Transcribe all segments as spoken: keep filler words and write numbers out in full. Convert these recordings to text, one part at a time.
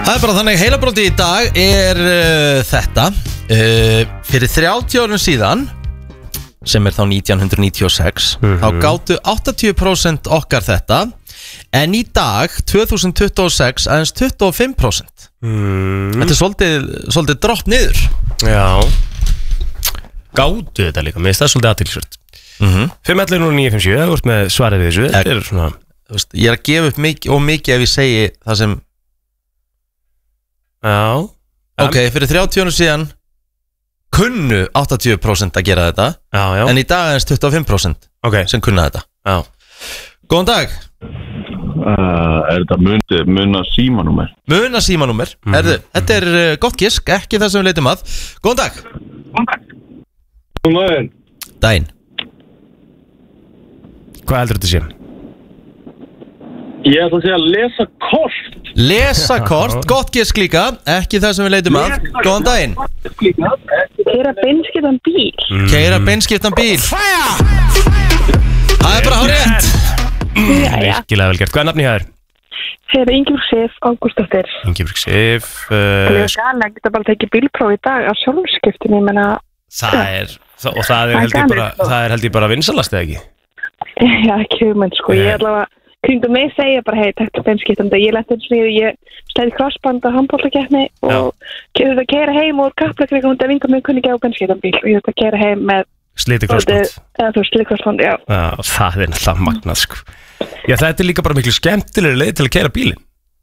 Það er bara þannig, heilabrótið í dag er uh, þetta uh, Fyrir þrjátíu árum síðan, sem er þá nítján hundruð níutíu og sex, mm-hmm. þá gátu áttatíu prósent okkar þetta. En í dag, tvö þúsund tuttugu og sex, aðeins tuttugu og fimm prósent. mm. Þetta er svolítið, svolítið dropp niður. Já. Gátu þetta líka, mér finnst það svolítið aðtilsvört. mm-hmm. fimm ellefu núll níu fimm sjö, það vart með svarið við þessu. Þetta er svona veist, Ég er að gefa upp mikið og mikið ef ég segi það sem. Já. Ok, fyrir þrjátíu árum síðan kunnu áttatíu prósent að gera þetta. Já, já. En í dag aðeins tuttugu og fimm prósent okay. sem kunna þetta. Já. Góðan dag. Uh, er þetta mun, muna símanúmer? Muna símanúmer, mm-hmm. Erðu, þetta er uh, gott gisk, ekki það sem við leitum að. Góðan dag. Góðan dag. Góðan dag. Dæin. Hvað heldur þetta sé? Ég ætla að segja lesa kort. Lesa kort, gott gisk líka, ekki það sem við leitum að. Góðan daginn. Keyra beinskiptan bíl. mm. Keyra beinskiptan bíl. Það er bara hárrétt. Virkilega vel gert. Hvað er nafni hér? Hér er Ingibjörg Sif Ágústóttir. Ingibjörg Sif uh, Það er gæla að geta bara tekið bílpróf í dag á sjálfskiptinu, ég menna. Það er, það, og það er held ég bara, það er held ég bara vinsalast eða ekki? Já, ekki hugmynd sko, ég ætla að kringum mig segja bara, hei, takk til beinskiptandi. Ég leti eins og niður, ég slæði krossband á handboltakeppni og ég þurfti að keyra heim úr kappleikleika og það vingur mig kunni ekki á beinskiptanbíl og ég þurfti að keyra heim með sliti krossband. Eða þú sliti krossband, já. Já, það er náttúrulega magnað sko. Já, þetta er líka bara miklu skemmtilegri leið til að keyra bílinn.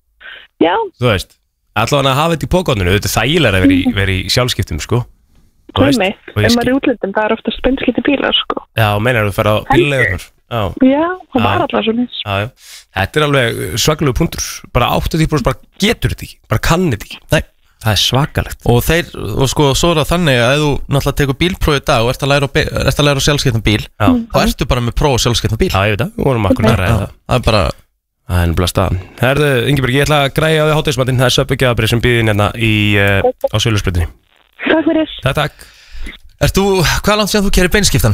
Já. Þú veist, allavega að hafa þetta í pókotninu, þetta er þægilega að vera í, vera í sjálfskiptum sko. Með mig, ef maður er í útlöndum, það er oftast beinskipti bílar sko. Já, meinar þú að fara á bílleigunar? Já, já, það var alltaf svona. Já, já, þetta er alveg svakalegu punktur. Bara áttatíu prósent bara getur þetta ekki, bara kann þetta ekki. Nei, það er svakalegt. Og þeir, og sko, svo er það þannig að ef þú náttúrulega tekur bílpróf í dag og ert að læra, ert að læra sjálfskiptan bíl, já. Þá ertu bara með próf sjálfskiptan bíl. Já, ég veit það, við vorum akkur næra eða. Það er bara, það er nefnilega staðan. Herðu, Ingibjörg, ég ætla að græja á því hádegismatinn, það er söpbyggjaðabrið sem býðin hérna í, uh, á Sölusprutinni. Takk fyrir. Takk, takk. Ert þú, hvað langt síðan þú keyrir beinskiptan?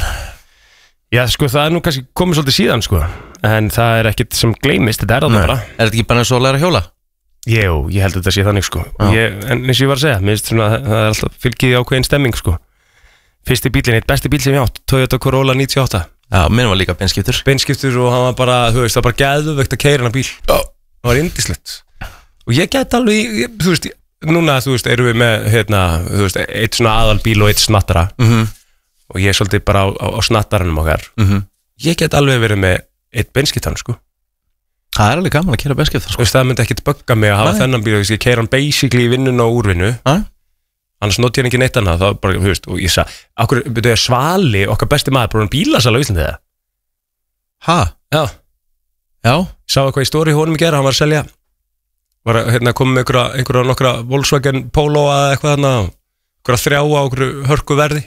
Já, sko, það er nú kannski komið svolítið síðan, sko. En það er ekkit sem gleymist, þetta er það bara. Er þetta ekki bara eins og að læra að hjóla? Jú, ég held að þetta sé þannig, sko. Ég, en eins og ég var að segja, mér finnst svona, það er alltaf fylgið ákveðin stemming, sko. Fyrsti bílinn, eitt besti bíl sem ég átt, Toyota Corolla níutíu og átta. Já, minn var líka beinskiptur. Beinskiptur og hann var bara, þú veist, það var bara geðveikt að keyra hann bíl. Já. Það var yndislegt. Og ég get alveg, ég, þú veist, núna, þú veist, erum við með, hérna, þú veist, eitt svona aðalbíl og eitt snattara. Mhm. Og ég er svolítið bara á, á, á snattaranum okkar. Mhm. Ég get alveg verið með eitt beinskiptan, sko. Það er alveg gaman að keyra beinskiptan, sko. Þú veist, það myndi ekkert bögga mig að hafa þennan bíl, ég keyra hann basically í vinnuna og úrvinnu. Nei. Annars noti ég ekki neitt annað, það var bara, þú veist, og ég sagði, okkur, byrjuðu að Svali, okkar besti maður, bara hann bílasala á Íslandi það. Ha? Já. Já. Sá eitthvað í stóri honum í gera, hann var að selja, var að hérna, koma með einhverja, einhverja nokkra Volkswagen Polo eða eitthvað þarna, einhverja þrjá á einhverju hörku verði.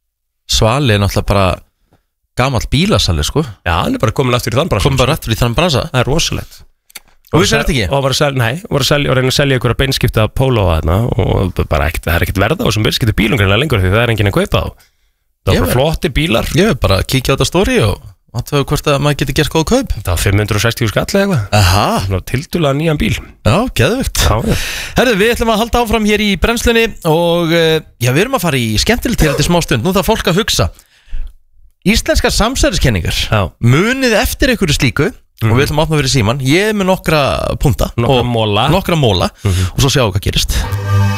Svali er náttúrulega bara gamall bílasali, sko. Já, hann er bara komin aftur í þann bransa. Komin bara aftur í þann bransa. Það er rosalegt. Og við sér þetta ekki? Og var að selja, nei, var að selja, og reyna að selja einhverja beinskipta Polo að þarna og bara ekkert, það er ekkert verða á þessum beinskipta bílum greinlega lengur því það er enginn að kaupa þá. Það var bara flotti bílar. Ég vil bara kíkja á þetta stóri og athuga hvort að maður geti gert góð kaup. Það var fimm hundruð og sextíu skall eða eitthvað. Aha. Það var tildulega nýjan bíl. Já, geðveikt. Já, já. Herðu, við ætlum að halda áfram hér í brennslunni og já, við erum að fara í skemmtilegt hér eftir smá stund. Nú þarf fólk að hugsa. Íslenskar samsæriskenningar. Munið eftir einhverju slíku. Mm. Og við ætlum að opna fyrir síman. Ég er með nokkra punta. Nokkra móla. Nokkra móla. Mm-hmm. Og svo sjáum við hvað gerist.